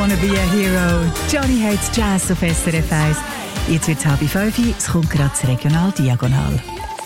Wanna Be a Hero. Johnny Hates Jazz auf SRF 1. Jetzt wird es 4:30. Es kommt gerade das Regional Diagonal.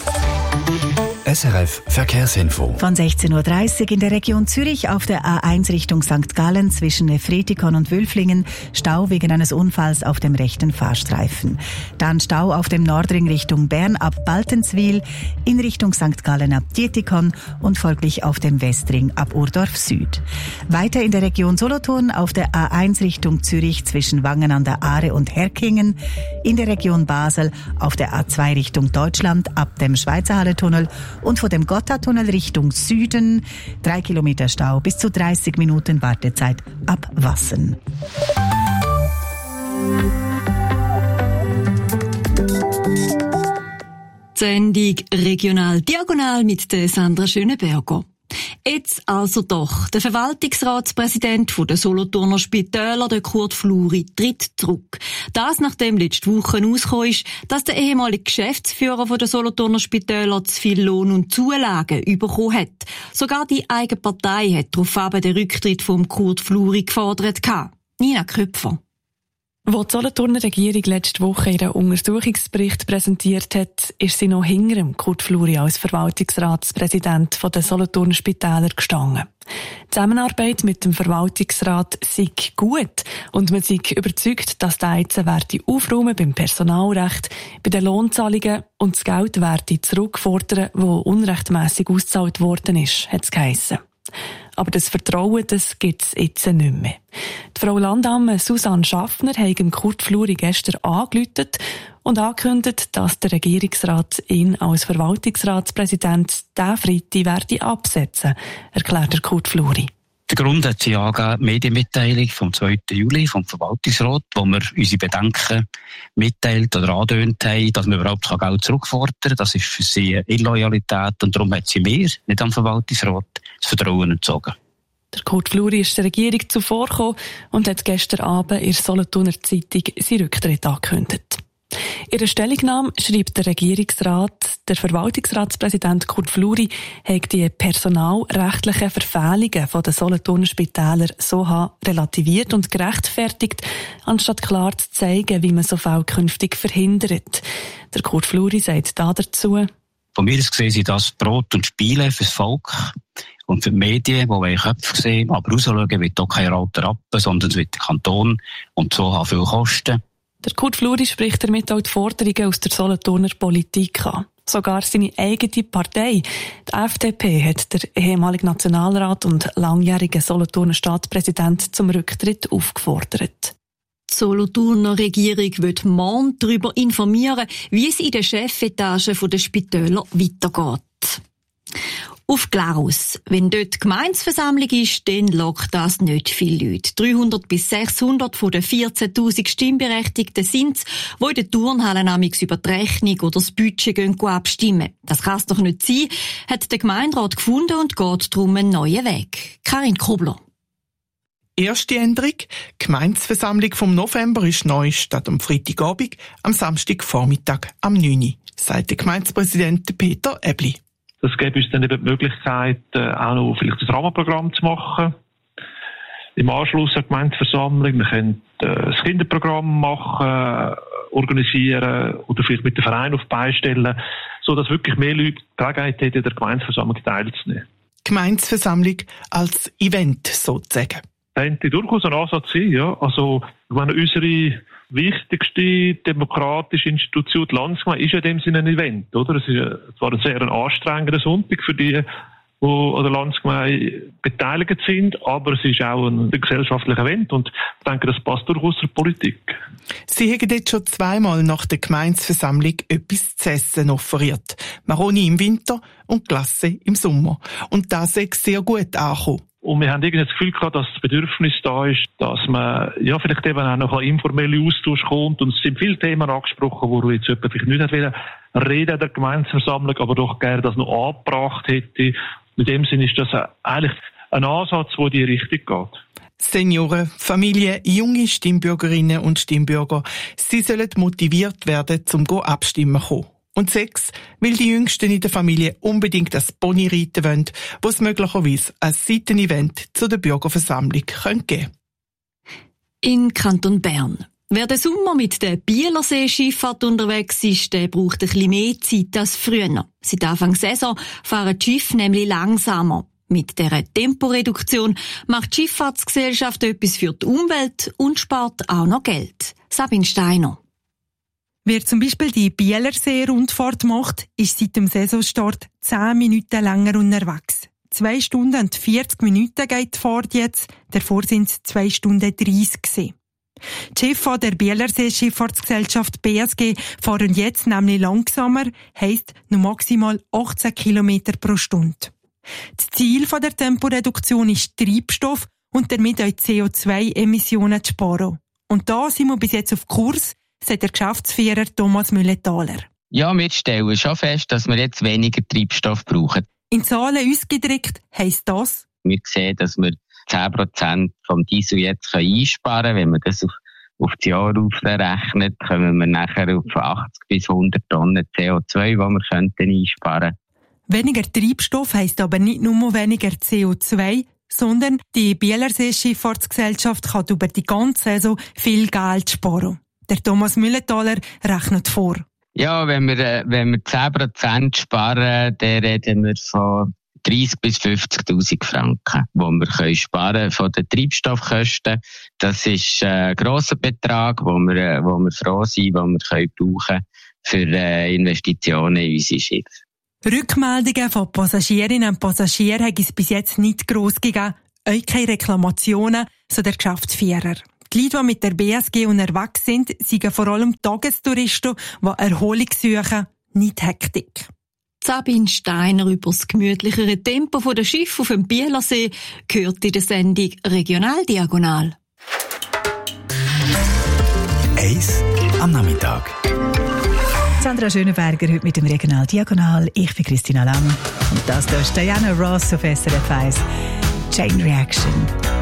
SRF Verkehrsinfo. Von 16:30 Uhr in der Region Zürich auf der A1 Richtung St. Gallen zwischen Efretikon und Wülflingen Stau wegen eines Unfalls auf dem rechten Fahrstreifen. Dann Stau auf dem Nordring Richtung Bern ab Baltenswil, in Richtung St. Gallen ab Dietikon und folglich auf dem Westring ab Urdorf Süd. Weiter in der Region Solothurn auf der A1 Richtung Zürich zwischen Wangen an der Aare und Herkingen, in der Region Basel auf der A2 Richtung Deutschland ab dem Schweizerhalle-Tunnel und von dem Gotthardtunnel Richtung Süden 3 Kilometer Stau bis zu 30 Minuten Wartezeit ab Wassen. Sendung Regional Diagonal mit der Sandra Schöneberger. Jetzt also doch. Der Verwaltungsratspräsident der Solothurner Spitäler, der Kurt Fluri, tritt zurück. Das, nachdem letzte Woche herausgekommen ist, dass der ehemalige Geschäftsführer der Solothurner Spitäler zu viel Lohn und Zulagen bekommen hat. Sogar die eigene Partei hat daraufhin den Rücktritt von Kurt Fluri gefordert. Nina Köpfer. Wo die Solothurner Regierung letzte Woche ihren Untersuchungsbericht präsentiert hat, ist sie noch hinter dem Kurt Fluri als Verwaltungsratspräsident der Solothurner Spitäler gestanden. Die Zusammenarbeit mit dem Verwaltungsrat sei gut und man sei überzeugt, dass der jetzt werde aufräumen beim Personalrecht, bei den Lohnzahlungen und das Geld werde zurückfordern, das unrechtmässig ausgezahlt worden ist, hat es geheissen. Aber das Vertrauen, das gibt es jetzt nicht mehr. Die Frau Landamme Susanne Schaffner hat dem Kurt Fluri gestern angerufen und angekündigt, dass der Regierungsrat ihn als Verwaltungsratspräsident diesen Freitag werde absetzen, erklärt der Kurt Fluri. Der Grund hat sie angegeben, Medienmitteilung vom 2. Juli vom Verwaltungsrat, wo wir unsere Bedenken mitteilt oder angedeutet haben, dass wir überhaupt Geld zurückfordern kann. Das ist für sie eine Illoyalität und darum hat sie mir, nicht am Verwaltungsrat, das Vertrauen entzogen. Der Kurt Fluri ist der Regierung zuvorgekommen und hat gestern Abend in der Solothurner Zeitung seinen Rücktritt angekündigt. In der Stellungnahme schreibt der Regierungsrat, der Verwaltungsratspräsident Kurt Fluri hat die personalrechtlichen Verfehlungen der Solothurner Spitäler so relativiert und gerechtfertigt, anstatt klar zu zeigen, wie man so Fälle künftig verhindert. Der Kurt Fluri sagt dazu: Von mir aus gesehen sind das Brot und Spiele fürs Volk und für die Medien, die Köpfe sehen, aber rausschauen wird auch kein roter Rappen, sondern es wird der Kanton und so haben viel Kosten. Der Kurt Fluri spricht damit auch die Forderungen aus der Solothurner Politik an. Sogar seine eigene Partei, die FDP, hat der ehemalige Nationalrat und langjährige Solothurner Stadtpräsident zum Rücktritt aufgefordert. Die Solothurner Regierung wird morgen darüber informieren, wie es in der Chefetage der Spitäler weitergeht. Auf Glarus. Wenn dort die Gemeindeversammlung ist, dann lockt das nicht viele Leute. 300 bis 600 von den 14.000 Stimmberechtigten sind es, die in den Turnhallen amigs über die Rechnung oder das Budget abstimmen. Das kann es doch nicht sein, hat der Gemeinderat gefunden und geht darum einen neuen Weg. Karin Kobler. Erste Änderung. Die Gemeindeversammlung vom November ist neu statt am Freitagabend, am Samstagvormittag am 9 Uhr, sagt der Gemeindepräsident Peter Ebli. Das gibt uns dann eben die Möglichkeit, auch noch vielleicht ein Rahmenprogramm zu machen. Im Anschluss an die Gemeindeversammlung. Wir können das Kinderprogramm machen, organisieren oder vielleicht mit dem Verein auf beistellen, sodass wirklich mehr Leute die Gelegenheit hätten, in der Gemeindeversammlung teilzunehmen. Gemeindeversammlung als Event sozusagen. Das könnte durchaus ein Ansatz sein, ja. Also, ich meine, unsere wichtigste demokratische Institution, die Landsgemeinde, ist ja in dem Sinne ein Event, oder? Es ist zwar ein sehr anstrengender Sonntag für die an der Landsgemeinde beteiligt sind, aber es ist auch ein gesellschaftliches Event und ich denke, das passt durchaus zur Politik. Sie haben jetzt schon zweimal nach der Gemeindeversammlung etwas zu essen offeriert. Maroni im Winter und Glasse im Sommer. Und das ist sehr gut angekommen. Und wir haben irgendwie das Gefühl gehabt, dass das Bedürfnis da ist, dass man ja vielleicht eben auch noch ein informeller Austausch kommt. Und es sind viele Themen angesprochen, wo jetzt jemand vielleicht nicht reden in der Gemeindeversammlung, aber doch gerne das noch angebracht hätte. In dem Sinne ist das eigentlich ein Ansatz, der in die Richtung geht. Senioren, Familien, junge Stimmbürgerinnen und Stimmbürger, sie sollen motiviert werden, zum abstimmen zu kommen. Und 6, weil die Jüngsten in der Familie unbedingt das Pony reiten wollen, wo es möglicherweise ein Seitenevent zu der Bürgerversammlung geben könnte. In Kanton Bern. Wer den Sommer mit der Bielersee-Schifffahrt unterwegs ist, der braucht ein bisschen mehr Zeit als früher. Seit Anfang Saison fahren die Schiffe nämlich langsamer. Mit dieser Temporeduktion macht die Schifffahrtsgesellschaft etwas für die Umwelt und spart auch noch Geld. Sabine Steiner. Wer zum Beispiel die Bielersee-Rundfahrt macht, ist seit dem Saisonstart 10 Minuten länger unterwegs. 2 Stunden und 40 Minuten geht die Fahrt jetzt, davor sind es 2 Stunden 30 gewesen. Die Schiffe der Bielersee-Schifffahrtsgesellschaft BSG fahren jetzt nämlich langsamer, heisst nur maximal 18 km pro Stunde. Das Ziel der Temporeduktion ist Treibstoff und damit auch CO2-Emissionen zu sparen. Und da sind wir bis jetzt auf Kurs, sagt der Geschäftsführer Thomas Mülletaler. Ja, wir stellen schon fest, dass wir jetzt weniger Treibstoff brauchen. In Zahlen ausgedrückt heisst das: Wir sehen, dass wir 10% vom Diesel jetzt einsparen können. Wenn man das auf das Jahr aufrechnet, kommen wir nachher auf 80 bis 100 Tonnen CO2, die wir einsparen könnten. Weniger Treibstoff heisst aber nicht nur weniger CO2, sondern die Bielersee-Schifffahrtsgesellschaft kann über die ganze Saison viel Geld sparen. Der Thomas Mülletaler rechnet vor. Ja, wenn wir 10% sparen, dann reden wir von 30.000 bis 50.000 Franken, die wir sparen von den Treibstoffkosten. Das ist ein grosser Betrag, wo wir froh sind, den wir brauchen für Investitionen in unsere Schiffe. Rückmeldungen von Passagierinnen und Passagieren hat es bis jetzt nicht gross gegeben, auch keine Reklamationen, so der Geschäftsführer. Die Leute, die mit der BSG unterwegs sind, sind vor allem Tagestouristen, die Erholung suchen, nicht Hektik. Sabine Steiner über das gemütlichere Tempo der Schiffe auf dem Bielersee gehört in der Sendung Regionaldiagonal. Eis am Nachmittag. Sandra Schönenberger heute mit dem Regionaldiagonal. Ich bin Christina Lang. Und das ist Diana Ross auf SRF 1. Chain Reaction.